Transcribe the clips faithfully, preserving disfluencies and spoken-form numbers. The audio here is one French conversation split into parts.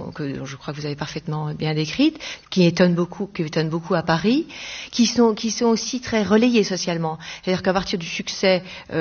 dont, que, dont je crois que vous avez parfaitement bien décrites, qui étonnent beaucoup, qui étonnent beaucoup à Paris, qui sont, qui sont aussi très relayées socialement. C'est-à-dire qu'à partir du succès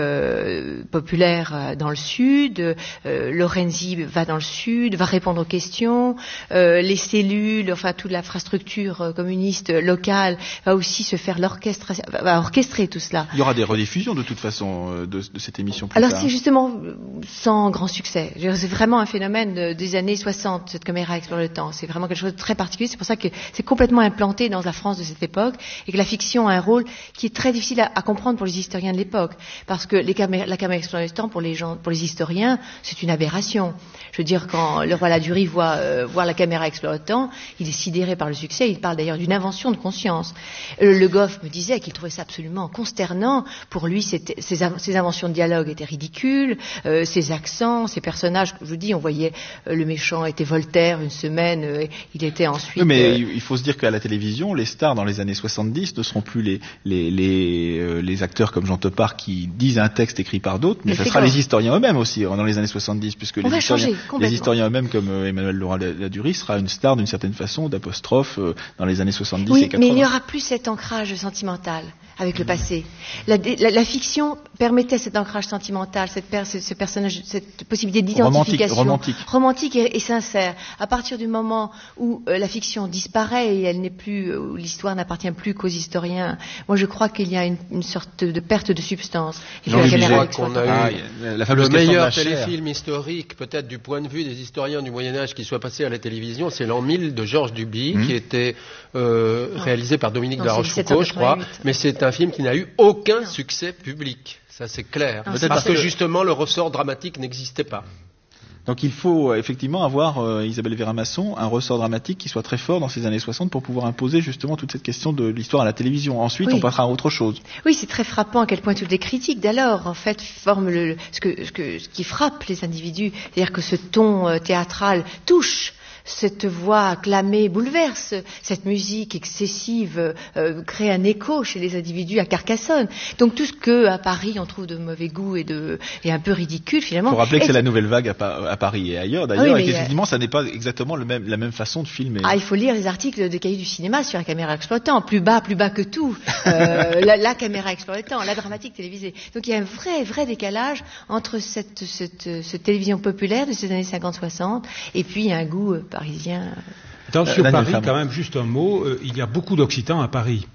euh, populaire dans le Sud, euh, Lorenzi va dans le Sud, va répondre aux questions, euh, les cellules, enfin toute l'infrastructure communiste locale va aussi se faire l'orchestre, va orchestrer tout cela. Il y aura des rediffusions de toute façon de, de cette émission plus Alors tard. c'est justement sans grand succès. C'est vraiment un phénomène des années soixante, cette caméra explore le temps. C'est vraiment quelque chose de très particulier. C'est pour ça que c'est complètement implanté dans la France de cette époque et que la fiction a un rôle qui est très difficile à, à comprendre pour les historiens de l'époque. Parce que les camé- la caméra explore le temps, pour les gens, pour les historiens, c'est une aberration. Je veux dire, quand le roi Ladurie voit, euh, voir la caméra explore le temps, il est sidéré par le succès. Il parle d'ailleurs d'une invention de conscience. Euh, Le Goff me disait qu'il trouvait ça absolument consternant. Pour lui, c'était, ses, ses inventions de dialogue étaient ridicules, euh, ses accents, ses personnages. Je vous dis, on voyait euh, le méchant était Voltaire une semaine, euh, il était ensuite. Oui, mais euh, il faut se dire qu'à la télévision, les stars dans les années soixante-dix ne seront plus les les les, euh, les acteurs comme Jean Topard qui disent un texte écrit par d'autres, mais ce sera les historiens eux-mêmes aussi dans les années soixante-dix, puisque les historiens, les historiens eux-mêmes comme euh, Emmanuel Laurent-Ladurie sera une star d'une certaine façon d'apostrophe euh, dans les années soixante-dix oui, et quatre-vingts. Mais il n'y aura plus cet ancrage sentimental avec le passé. La, la, la fiction permettait cet ancrage sentimental, cette per, ce, ce personnage, cette possibilité d'identification romantique, romantique, romantique et, et sincère. À partir du moment où euh, la fiction disparaît et elle n'est plus, où l'histoire n'appartient plus qu'aux historiens, moi je crois qu'il y a une, une sorte de perte de substance. Et je crois qu'on a eu ah, la le meilleur téléfilm historique, peut-être du point de vue des historiens du Moyen-Âge qui soit passé à la télévision, c'est l'an mille de Georges Duby, mmh. qui était euh, réalisé par Dominique non, de la Rochefoucauld, je crois, mais c'est un film qui n'a eu aucun non. succès public. Ça, c'est clair. Non, parce, parce que, que justement, le ressort dramatique n'existait pas. Donc il faut euh, effectivement avoir, euh, Isabelle Véramasson, un ressort dramatique qui soit très fort dans ces années soixante pour pouvoir imposer justement toute cette question de l'histoire à la télévision. Ensuite, oui. on passera à autre chose. Oui, c'est très frappant à quel point toutes les critiques d'alors, en fait, forment le, ce, que, ce, que, ce qui frappe les individus. C'est-à-dire que ce ton euh, théâtral touche. Cette voix acclamée bouleverse, cette musique excessive euh, crée un écho chez les individus à Carcassonne. Donc tout ce que à Paris on trouve de mauvais goût et, de, et un peu ridicule finalement. Il faut rappeler que et c'est la nouvelle vague à, pa- à Paris et ailleurs d'ailleurs, oui, et qu'effectivement ça n'est pas exactement le même, la même façon de filmer. Ah, il faut lire les articles de Cahiers du cinéma sur la caméra exploitant, plus bas, plus bas que tout, euh, la, la caméra exploitant, la dramatique télévisée. Donc il y a un vrai, vrai décalage entre cette, cette, cette télévision populaire de ces années cinquante soixante et puis un goût euh, parisien. Dans, sur euh, Paris, quand même, juste un mot, euh, il y a beaucoup d'Occitans à Paris.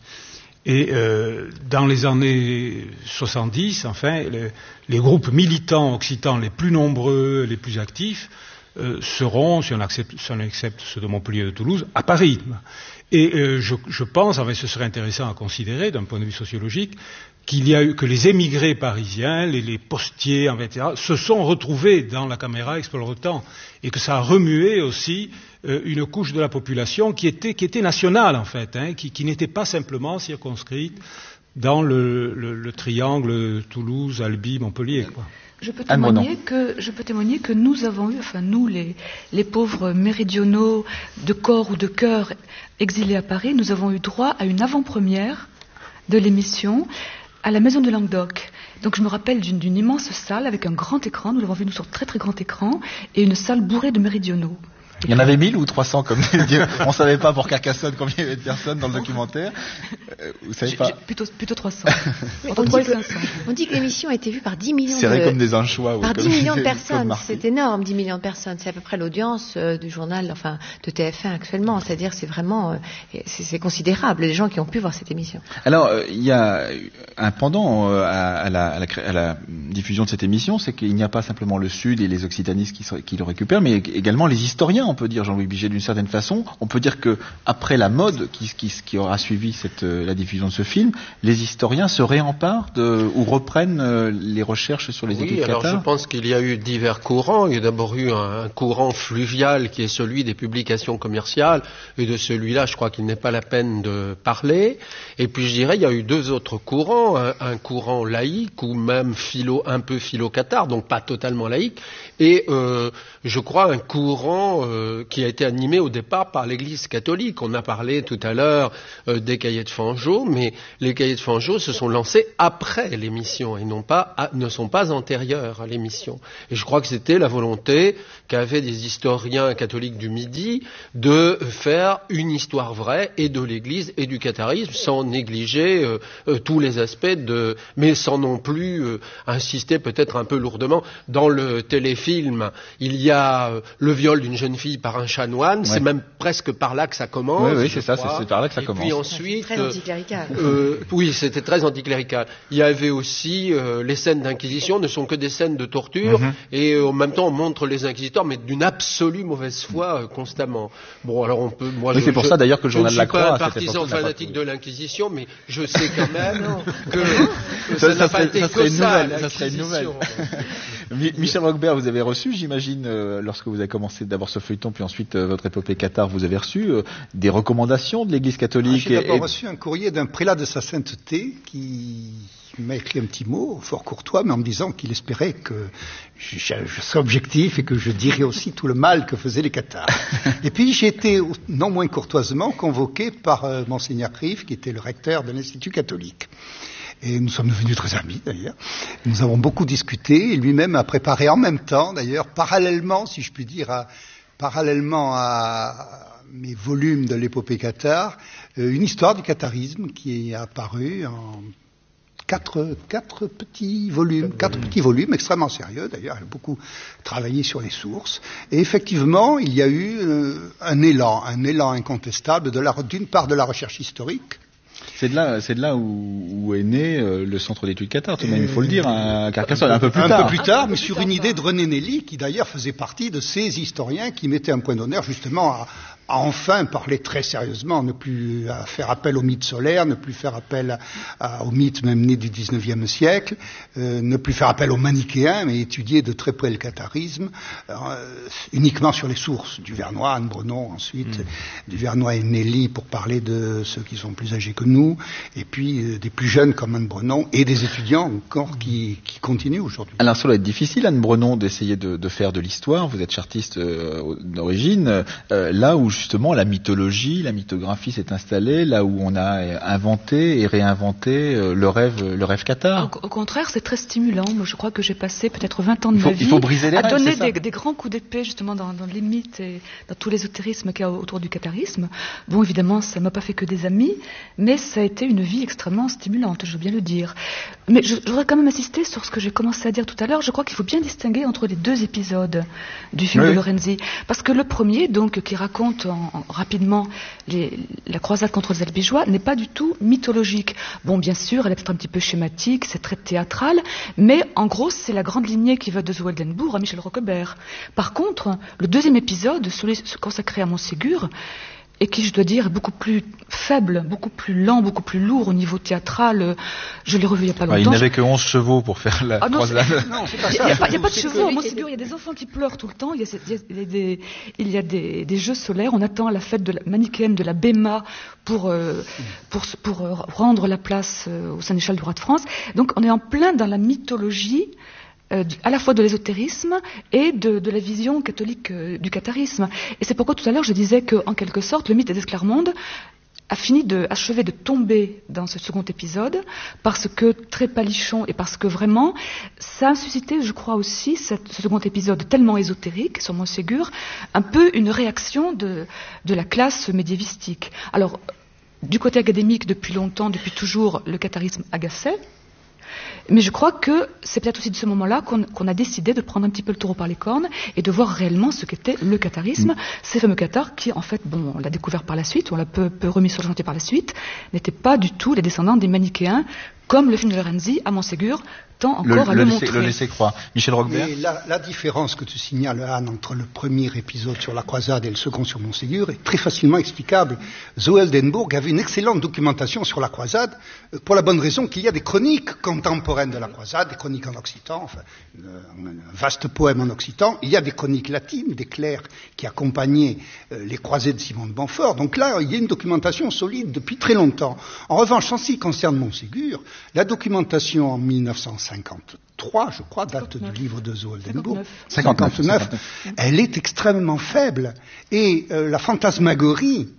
Et euh, dans les années soixante-dix, enfin, les, les groupes militants occitans les plus nombreux, les plus actifs, euh, seront, si on, accepte, si on accepte ceux de Montpellier et de Toulouse, à Paris. Et euh, je, je pense, enfin, ce serait intéressant à considérer d'un point de vue sociologique, qu'il y a eu que les émigrés parisiens, les, les postiers, et cetera, se sont retrouvés dans la caméra explore le temps, et que ça a remué aussi euh, une couche de la population qui était, qui était nationale en fait, hein, qui, qui n'était pas simplement circonscrite dans le, le, le triangle Toulouse, Albi, Montpellier, quoi. Je peux témoigner que je peux témoigner que nous avons eu, enfin nous les les pauvres méridionaux de corps ou de cœur exilés à Paris, nous avons eu droit à une avant-première de l'émission à la Maison du Languedoc. Donc je me rappelle d'une, d'une immense salle avec un grand écran, nous l'avons vu nous sur très très grand écran, et une salle bourrée de méridionaux. Il y en avait mille ou trois cents comme on savait pas pour Carcassonne combien il y avait de personnes dans le documentaire. Euh, vous savez pas. Plutôt, plutôt trois cents. on, dit que, on dit que l'émission a été vue par dix millions Serré de comme des anchois. Par oui, dix millions de personnes. C'est énorme, dix millions de personnes. C'est à peu près l'audience euh, du journal, enfin, de T F un actuellement. C'est-à-dire, c'est vraiment, euh, c'est, c'est considérable, les gens qui ont pu voir cette émission. Alors, euh, il y a un pendant euh, à, à, la, à, la, à la diffusion de cette émission, c'est qu'il n'y a pas simplement le Sud et les occitanistes qui, qui le récupèrent, mais également les historiens. On peut dire, Jean-Louis Biget, d'une certaine façon, on peut dire que après la mode qui, qui, qui aura suivi cette, euh, la diffusion de ce film, les historiens se réemparent de, ou reprennent euh, les recherches sur les oui, équipes alors Qatar. Je pense qu'il y a eu divers courants. Il y a d'abord eu un, un courant fluvial qui est celui des publications commerciales, et de celui-là, je crois qu'il n'est pas la peine de parler. Et puis je dirais, il y a eu deux autres courants, un, un courant laïque ou même philo, un peu philo-Qatar, donc pas totalement laïque, et euh, je crois un courant euh, euh, qui a été animé au départ par l'Église catholique. On a parlé tout à l'heure euh, des Cahiers de Fangeau, mais les Cahiers de Fangeau se sont lancés après l'émission et non pas à, ne sont pas antérieurs à l'émission. Et je crois que c'était la volonté qu'avaient des historiens catholiques du Midi de faire une histoire vraie et de l'Église et du catharisme sans négliger euh, euh, tous les aspects de, mais sans non plus euh, insister peut-être un peu lourdement. Dans le téléfilm, il y a euh, le viol d'une jeune fille par un chanoine, ouais. C'est même presque par là que ça commence. Oui, oui, c'est ça, c'est, c'est par là que ça et commence. Puis ensuite, très anticlérical. Euh, oui, c'était très anticlérical. Il y avait aussi euh, les scènes d'inquisition ne sont que des scènes de torture, mm-hmm. et euh, en même temps on montre les inquisiteurs, mais d'une absolue mauvaise foi euh, constamment. Bon, alors on peut. Moi, oui, je, c'est pour je, ça d'ailleurs que le journal de la Croix. Je ne suis pas un partisan fanatique de l'inquisition, mais je sais quand même que, que ça, ça, ça n'a pas serait, été ça que ça, nouvelle, ça serait une nouvelle. Michel Roquebert, vous avez reçu, j'imagine, euh, lorsque vous avez commencé d'abord ce feuilleton, puis ensuite euh, votre épopée Cathare, vous avez reçu euh, des recommandations de l'Église catholique. Ah, j'ai d'abord et... reçu un courrier d'un prélat de sa sainteté qui m'a écrit un petit mot, fort courtois, mais en me disant qu'il espérait que je, je, je serais objectif et que je dirais aussi tout le mal que faisaient les cathares. Et puis j'ai été, non moins courtoisement, convoqué par euh, Monseigneur Rive, qui était le recteur de l'Institut catholique. Et nous sommes devenus très amis, d'ailleurs. Nous avons beaucoup discuté, et lui-même a préparé en même temps, d'ailleurs, parallèlement, si je puis dire, à, parallèlement à mes volumes de l'épopée cathare, euh, une histoire du catharisme qui est apparue en Quatre, quatre petits volumes, quatre petits volumes extrêmement sérieux. D'ailleurs, elle a beaucoup travaillé sur les sources. Et effectivement, il y a eu euh, un élan, un élan incontestable de la, d'une part de la recherche historique. C'est de là, c'est de là où, où est né euh, le centre d'études Cathare, tout de même, il faut le dire, à Carcassonne, un peu plus un tard. Un peu plus tard, mais sur une idée de René Nelly, qui d'ailleurs faisait partie de ces historiens qui mettaient un point d'honneur justement à, à enfin parler très sérieusement, ne plus à faire appel au mythe solaire, ne plus faire appel à, à, au mythe même né du dix-neuvième siècle, euh, ne plus faire appel aux manichéens, mais étudier de très près le catharisme, euh, uniquement sur les sources, du Vernois, Anne Brenon ensuite, mmh. du Vernois et Nelly pour parler de ceux qui sont plus âgés que nous, et puis euh, des plus jeunes comme Anne Brenon, et des étudiants encore qui, qui continuent aujourd'hui. Alors ça doit être difficile, Anne Brenon, d'essayer de, de faire de l'histoire, vous êtes chartiste euh, d'origine, euh, là où justement la mythologie, la mythographie s'est installée, là où on a inventé et réinventé euh, le rêve, le rêve cathare. Au, au contraire, c'est très stimulant. Moi, je crois que j'ai passé peut-être vingt ans de faut, ma vie il faut briser les à rêves, donner c'est ça des, des grands coups d'épée justement dans, dans les mythes et dans tout l'ésotérisme qu'il y a autour du catharisme. Bon, évidemment, ça m'a pas fait que des amis, mais ça a été une vie extrêmement stimulante, je veux bien le dire. Mais je, je voudrais quand même insister sur ce que j'ai commencé à dire tout à l'heure. Je crois qu'il faut bien distinguer entre les deux épisodes du film oui. de Lorenzi, parce que le premier, donc, qui raconte en, en, rapidement les, la croisade contre les Albigeois, n'est pas du tout mythologique. Bon, bien sûr, elle est peut-être un petit peu schématique, c'est très théâtral, mais en gros, c'est la grande lignée qui va de Zoeldenbourg à Michel Roquebert. Par contre, le deuxième épisode, celui consacré à Montségur, et qui, je dois dire, est beaucoup plus faible, beaucoup plus lent, beaucoup plus lourd au niveau théâtral. Je l'ai revu il n'y a pas longtemps. Ouais, il n'avait que onze chevaux pour faire la ah non, croisade. Non, c'est pas ça. Il n'y a, a, a pas de chevaux. À Montségur, il y a des enfants qui pleurent tout le temps. Il y a, il y a, il y a, des, il y a des, des jeux solaires. On attend la fête de la manichéenne de la Béma pour, euh, pour, pour euh, rendre la place euh, au Sénéchal du roi de France. Donc, on est en plein dans la mythologie, Euh, à la fois de l'ésotérisme et de, de la vision catholique euh, du catharisme. Et c'est pourquoi tout à l'heure je disais qu'en quelque sorte le mythe des Esclarmonde a fini de achever de tomber dans ce second épisode parce que très palichon et parce que vraiment ça a suscité, je crois aussi, cette, ce second épisode tellement ésotérique sur Montségur, un peu une réaction de, de la classe médiévistique. Alors, du côté académique, depuis longtemps, depuis toujours, le catharisme agaçait. Mais je crois que c'est peut-être aussi de ce moment-là qu'on, qu'on a décidé de prendre un petit peu le taureau par les cornes et de voir réellement ce qu'était le catharisme. Mmh. Ces fameux cathares qui, en fait, bon, on l'a découvert par la suite, on l'a peu, peu remis sur le chantier par la suite, n'étaient pas du tout les descendants des manichéens, comme le film de Lorenzi à Montségur tend encore le, à le, le montrer. Laisser, le laisser croire. Michel Roquebert. La, la différence que tu signales, Anne, entre le premier épisode sur la croisade et le second sur Montségur est très facilement explicable. Zoeldenbourg avait une excellente documentation sur la croisade pour la bonne raison qu'il y a des chroniques contemporaines de la croisade, des chroniques en occitan, enfin, un vaste poème en occitan. Il y a des chroniques latines, des clercs qui accompagnaient euh, les croisés de Simon de Montfort. Donc là, il y a une documentation solide depuis très longtemps. En revanche, en ce qui concerne Montségur, La documentation en mille neuf cent cinquante-trois, je crois, date cinquante-neuf. Du livre de Zo Oldenburg, cinquante-neuf, cinquante-neuf, elle est extrêmement faible. Et euh, la fantasmagorie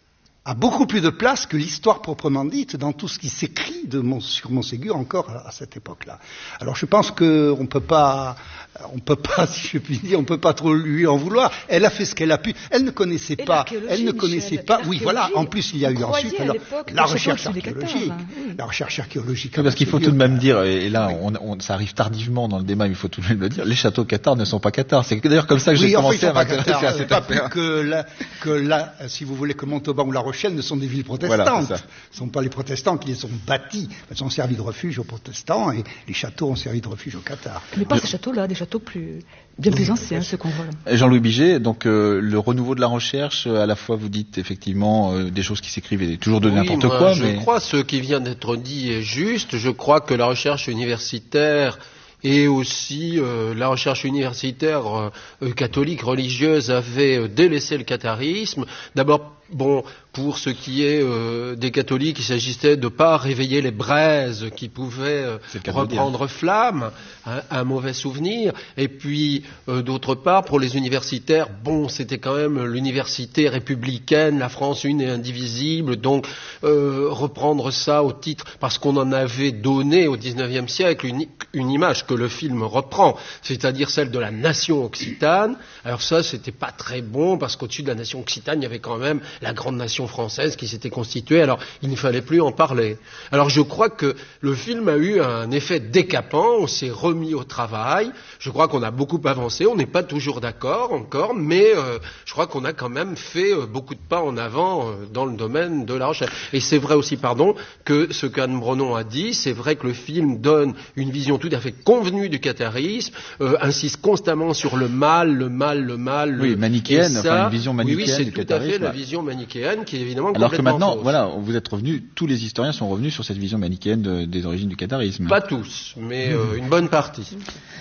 a beaucoup plus de place que l'histoire proprement dite dans tout ce qui s'écrit de Mont, sur Montségur encore à, à cette époque-là. Alors je pense qu'on ne peut pas, on peut pas, si je puis dire, on peut pas trop lui en vouloir. Elle a fait ce qu'elle a pu. Elle ne connaissait et pas. Elle ne connaissait Michel, pas. Oui, voilà. En plus, il y a eu ensuite alors, la recherche archéologique. Cathares, oui. La recherche archéologique. Oui, parce qu'il faut tout de même dire, et là, oui. on, on, ça arrive tardivement dans le débat, mais il faut tout de même le dire. Les châteaux cathares ne sont pas cathares. C'est d'ailleurs comme ça que oui, j'ai enfin, commencé à m'intéresser à cette pas affaire. Plus que là, que là, si vous voulez, que Montauban ou La Rochelle ne sont des villes protestantes. Voilà, ce ne sont pas les protestants qui les ont bâtis. Elles ont servi de refuge aux protestants et les châteaux ont servi de refuge aux cathares. Mais pas Je... ces châteaux-là, des châteaux plus, bien plus anciens, ceux qu'on voit là. Jean-Louis Biget, donc euh, le renouveau de la recherche, à la fois vous dites effectivement euh, des choses qui s'écrivent et toujours de oui, n'importe moi, quoi. Je mais... crois ce qui vient d'être dit est juste. Je crois que la recherche universitaire et aussi euh, la recherche universitaire euh, catholique religieuse avait euh, délaissé le catharisme. D'abord, bon, pour ce qui est euh, des catholiques, il s'agissait de ne pas réveiller les braises qui pouvaient euh, reprendre flamme, un, un mauvais souvenir. Et puis, euh, d'autre part, pour les universitaires, bon, c'était quand même l'université républicaine, la France une et indivisible, donc euh, reprendre ça au titre, parce qu'on en avait donné au dix-neuvième siècle une, une image que le film reprend, c'est-à-dire celle de la nation occitane. Alors ça, c'était pas très bon, parce qu'au-dessus de la nation occitane, il y avait quand même la grande nation française qui s'était constituée, alors il ne fallait plus en parler. Alors je crois que le film a eu un effet décapant, on s'est remis au travail, je crois qu'on a beaucoup avancé, on n'est pas toujours d'accord encore, mais euh, je crois qu'on a quand même fait euh, beaucoup de pas en avant euh, dans le domaine de la recherche. Et c'est vrai aussi, pardon, que ce qu'Anne Brenon a dit, c'est vrai que le film donne une vision tout à fait convenue du catharisme, euh, insiste constamment sur le mal, le mal, le mal. Oui, le... manichéenne, ça, enfin une vision manichéenne oui, oui, c'est du tout catharisme. à fait la vision manichéenne qui est évidemment alors que maintenant, fausse. Voilà, vous êtes revenus, tous les historiens sont revenus sur cette vision manichéenne de, des origines du catharisme. Pas tous, mais euh, une bonne partie.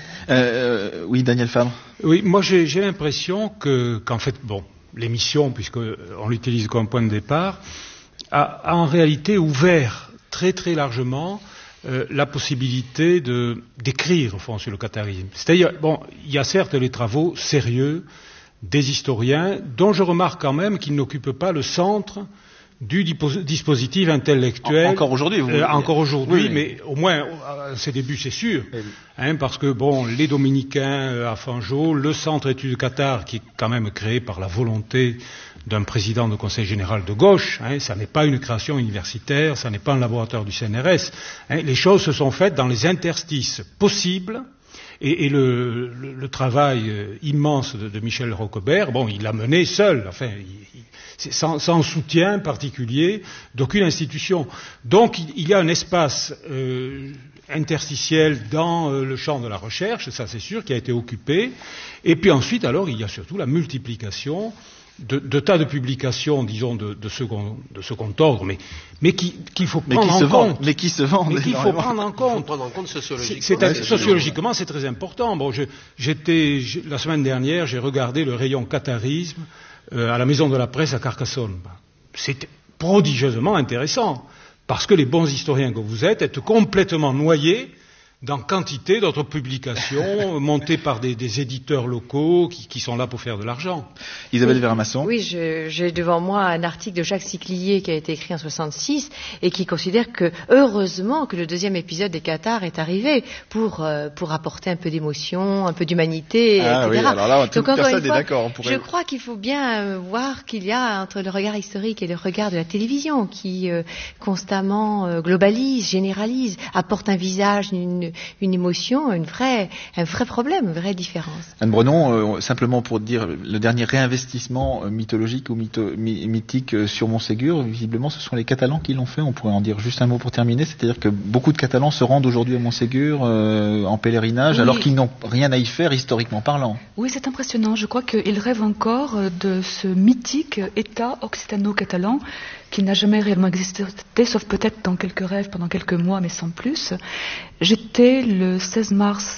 Euh, oui, Daniel Fabre. Oui, moi j'ai, j'ai l'impression que, qu'en fait, bon, l'émission, puisqu'on l'utilise comme point de départ, a, a en réalité ouvert très très largement euh, la possibilité de, d'écrire, au fond, sur le catharisme. C'est-à-dire, bon, il y a certes les travaux sérieux des historiens, dont je remarque quand même qu'ils n'occupent pas le centre du dispositif intellectuel. En, encore aujourd'hui, vous euh, Encore aujourd'hui, oui, mais au moins à ses débuts, c'est sûr. Oui. Hein, parce que, bon, les Dominicains euh, à Fangeau, le centre études cathares, qui est quand même créé par la volonté d'un président de conseil général de gauche, hein, ça n'est pas une création universitaire, ça n'est pas un laboratoire du C N R S. Hein, les choses se sont faites dans les interstices possibles. Et, et le, le, le travail euh, immense de, de Michel Roquebert, bon, il l'a mené seul, enfin, il, il, sans, sans soutien particulier d'aucune institution. Donc, il, il y a un espace euh, interstitiel dans euh, le champ de la recherche, ça c'est sûr, qui a été occupé. Et puis ensuite, alors, il y a surtout la multiplication de, de tas de publications, disons, de, de, second, de second ordre, mais, mais qui, qu'il faut prendre mais qui en se compte. Vendent, mais qui se vendent. Mais qu'il faut prendre en compte. Il faut prendre en compte sociologiquement. C'est, c'est, sociologiquement, c'est très important. Bon, je, j'étais, la semaine dernière, j'ai regardé le rayon catharisme euh, à la Maison de la Presse à Carcassonne. C'était prodigieusement intéressant, parce que les bons historiens que vous êtes êtes complètement noyés dans quantité d'autres publications montées par des, des éditeurs locaux qui, qui sont là pour faire de l'argent. Isabelle Vermasson. Oui, je, j'ai devant moi un article de Jacques Siclier qui a été écrit en soixante-six et qui considère que, heureusement, que le deuxième épisode des Cathares est arrivé pour, euh, pour apporter un peu d'émotion, un peu d'humanité, ah, et cetera. Oui, alors là, Donc, encore personne une fois, est d'accord. Pourrait... Je crois qu'il faut bien euh, voir qu'il y a entre le regard historique et le regard de la télévision qui euh, constamment euh, globalise, généralise, apporte un visage, une une émotion, une vraie, un vrai problème, une vraie différence. Anne Brenon, euh, simplement pour dire, le dernier réinvestissement euh, mythologique ou mytho, my, mythique euh, sur Montségur, visiblement ce sont les Catalans qui l'ont fait, on pourrait en dire juste un mot pour terminer, c'est-à-dire que beaucoup de Catalans se rendent aujourd'hui à Montségur euh, en pèlerinage, oui. alors qu'ils n'ont rien à y faire historiquement parlant. Oui, c'est impressionnant, je crois qu'ils rêvent encore de ce mythique État occitano-catalan qui n'a jamais réellement existé, sauf peut-être dans quelques rêves pendant quelques mois, mais sans plus. J'étais le seize mars